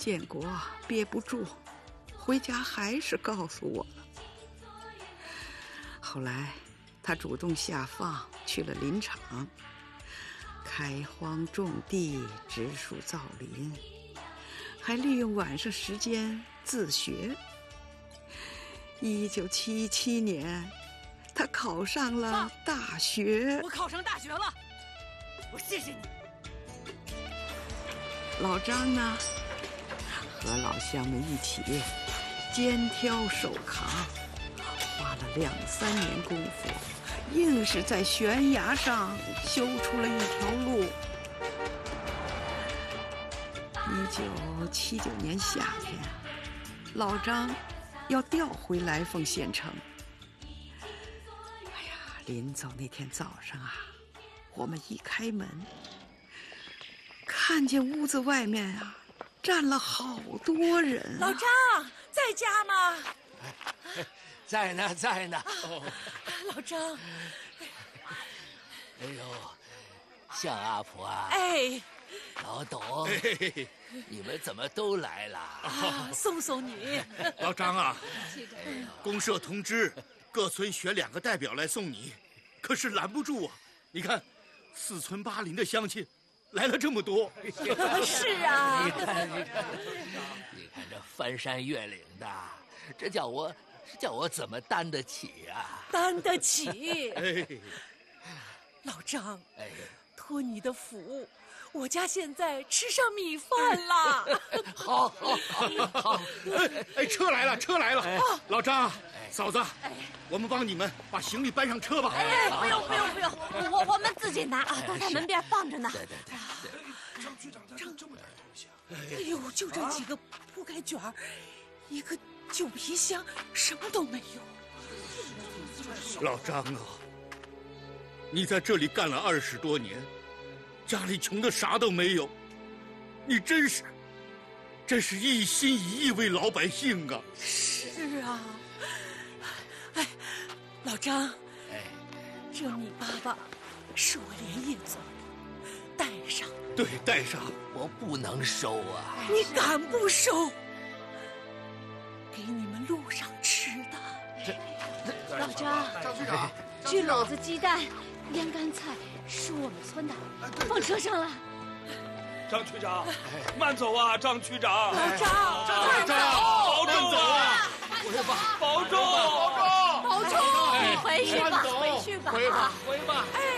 建国憋不住，回家还是告诉我了。后来他主动下放去了林场，开荒种地，植树造林，还利用晚上时间自学。1977年，他考上了大学。 我考上大学了，我谢谢你。 老张呢，和老乡们一起肩挑手扛，花了2、3年功夫，硬是在悬崖上修出了一条路。1979年夏天，老张要调回来凤县城。哎呀，临走那天早上啊，我们一开门，看见屋子外面啊站了好多人。 老张在家吗？ 在呢，在呢。 老张， 哎呦，向阿婆啊！ 哎， 老董，你们怎么都来了？ 送送你。 老张啊，公社通知各村选2个代表来送你，可是拦不住啊！你看，4村8邻的乡亲来了这么多。 是啊， 你看这翻山越岭的，这叫我怎么担得起啊？ 担得起。 哎， 老张， 哎， 托你的福，我家现在吃上米饭了。 好， 哎，车来了，车来了！老张，嫂子，我们帮你们把行李搬上车吧。 哎，不用，我们自己拿啊，都在门边放着呢。 对。 张局长带这么点东西啊？ 哎呦，就这几个铺盖卷儿，一个旧皮箱，什么都没有。 老张啊，你在这里干了20多年，家里穷的啥都没有，你真是一心一意为老百姓啊！ 是啊，哎，老张， 哎， 这米粑粑是我连夜做的，带上。 对，带上。 我不能收啊！ 你敢不收？给你们路上吃的。 老张， 张局长， 这篓子鸡蛋、腌干菜是我们村的，放车上了。 张区长，慢走啊，张区长。 老张， 保重走啊！保重！ 保重，你回去吧，回去吧。 回吧。 哎。